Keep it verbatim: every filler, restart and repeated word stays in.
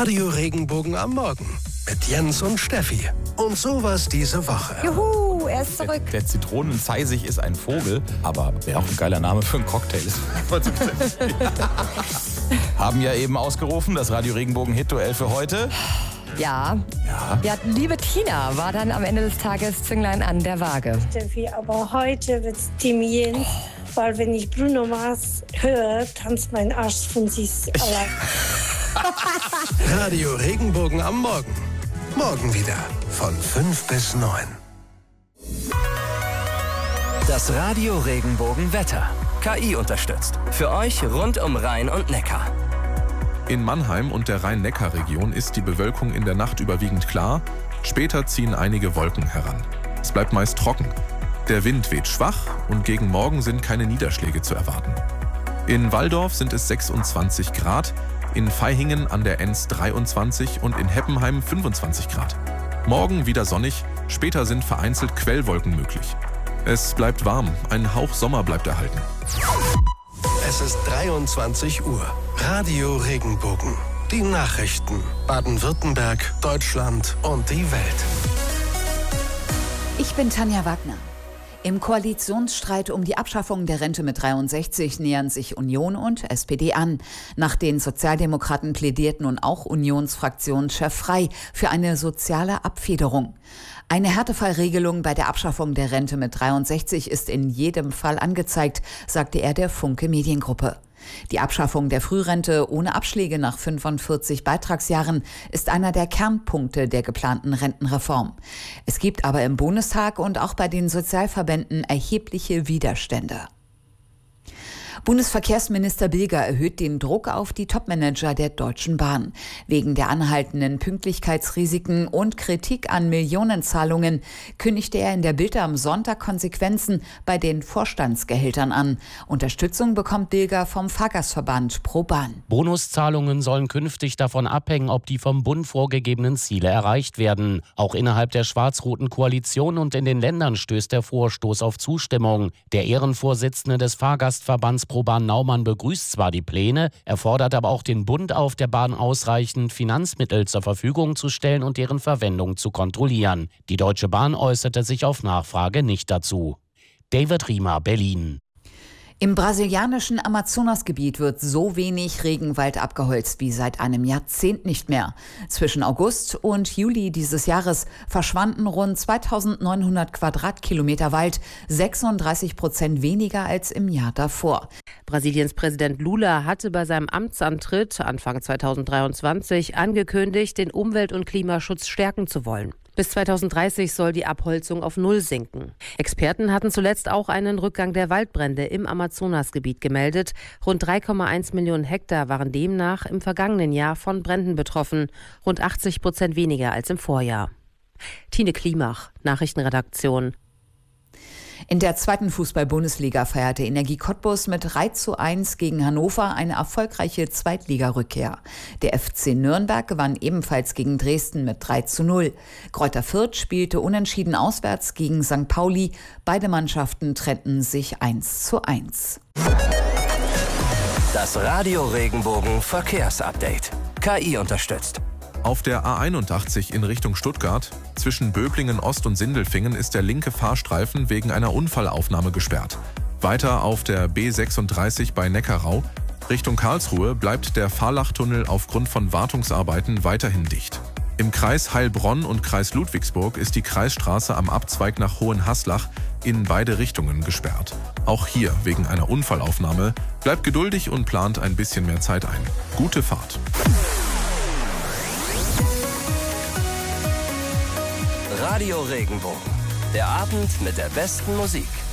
Radio Regenbogen am Morgen mit Jens und Steffi. Und sowas diese Woche. Juhu, er ist zurück. Der, der Zitronenzeisig ist ein Vogel, aber wäre auch ein geiler Name für einen Cocktail. Haben ja eben ausgerufen, das Radio Regenbogen Hit-Duell für heute. Ja. Ja. ja, liebe Tina war dann am Ende des Tages Zünglein an der Waage. Steffi, aber heute wird's Team Jens, weil wenn ich Bruno Mars höre, tanzt mein Arsch von sich allein. Radio Regenbogen am Morgen. Morgen wieder von fünf bis neun. Das Radio Regenbogen Wetter. K I unterstützt. Für euch rund um Rhein und Neckar. In Mannheim und der Rhein-Neckar-Region ist die Bewölkung in der Nacht überwiegend klar. Später ziehen einige Wolken heran. Es bleibt meist trocken. Der Wind weht schwach und gegen Morgen sind keine Niederschläge zu erwarten. In Walldorf sind es sechsundzwanzig Grad, in Vaihingen an der Enns dreiundzwanzig und in Heppenheim fünfundzwanzig Grad. Morgen wieder sonnig, später sind vereinzelt Quellwolken möglich. Es bleibt warm, ein Hauch Sommer bleibt erhalten. Es ist dreiundzwanzig Uhr. Radio Regenbogen. Die Nachrichten. Baden-Württemberg, Deutschland und die Welt. Ich bin Tanja Wagner. Im Koalitionsstreit um die Abschaffung der Rente mit dreiundsechzig nähern sich Union und S P D an. Nach den Sozialdemokraten plädiert nun auch Unionsfraktionschef Frey für eine soziale Abfederung. Eine Härtefallregelung bei der Abschaffung der Rente mit dreiundsechzig ist in jedem Fall angezeigt, sagte er der Funke Mediengruppe. Die Abschaffung der Frührente ohne Abschläge nach fünfundvierzig Beitragsjahren ist einer der Kernpunkte der geplanten Rentenreform. Es gibt aber im Bundestag und auch bei den Sozialverbänden erhebliche Widerstände. Bundesverkehrsminister Bilger erhöht den Druck auf die Topmanager der Deutschen Bahn. Wegen der anhaltenden Pünktlichkeitsrisiken und Kritik an Millionenzahlungen kündigte er in der Bild am Sonntag Konsequenzen bei den Vorstandsgehältern an. Unterstützung bekommt Bilger vom Fahrgastverband ProBahn. Bonuszahlungen sollen künftig davon abhängen, ob die vom Bund vorgegebenen Ziele erreicht werden. Auch innerhalb der schwarz-roten Koalition und in den Ländern stößt der Vorstoß auf Zustimmung. Der Ehrenvorsitzende des Fahrgastverbands ProBahn Naumann begrüßt zwar die Pläne, er fordert aber auch den Bund auf, der Bahn ausreichend Finanzmittel zur Verfügung zu stellen und deren Verwendung zu kontrollieren. Die Deutsche Bahn äußerte sich auf Nachfrage nicht dazu. David Riemer, Berlin. Im brasilianischen Amazonasgebiet wird so wenig Regenwald abgeholzt wie seit einem Jahrzehnt nicht mehr. Zwischen August und Juli dieses Jahres verschwanden rund zweitausendneunhundert Quadratkilometer Wald, sechsunddreißig Prozent weniger als im Jahr davor. Brasiliens Präsident Lula hatte bei seinem Amtsantritt Anfang zweitausenddreiundzwanzig angekündigt, den Umwelt- und Klimaschutz stärken zu wollen. Bis zweitausenddreißig soll die Abholzung auf Null sinken. Experten hatten zuletzt auch einen Rückgang der Waldbrände im Amazonasgebiet gemeldet. Rund drei Komma eins Millionen Hektar waren demnach im vergangenen Jahr von Bränden betroffen. Rund achtzig Prozent weniger als im Vorjahr. Tine Klimach, Nachrichtenredaktion. In der zweiten Fußball-Bundesliga feierte Energie Cottbus mit drei zu eins gegen Hannover eine erfolgreiche Zweitligarückkehr. Der F C Nürnberg gewann ebenfalls gegen Dresden mit drei zu null. Greuther Fürth spielte unentschieden auswärts gegen Sankt Pauli. Beide Mannschaften trennten sich eins zu eins. Das Radio Regenbogen Verkehrsupdate. K I unterstützt. Auf der A einundachtzig in Richtung Stuttgart, zwischen Böblingen Ost und Sindelfingen, ist der linke Fahrstreifen wegen einer Unfallaufnahme gesperrt. Weiter auf der B sechsunddreißig bei Neckarau, Richtung Karlsruhe, bleibt der Fahrlachtunnel aufgrund von Wartungsarbeiten weiterhin dicht. Im Kreis Heilbronn und Kreis Ludwigsburg ist die Kreisstraße am Abzweig nach Hohenhaslach in beide Richtungen gesperrt. Auch hier wegen einer Unfallaufnahme. Bleibt geduldig und plant ein bisschen mehr Zeit ein. Gute Fahrt! Radio Regenbogen. Der Abend mit der besten Musik.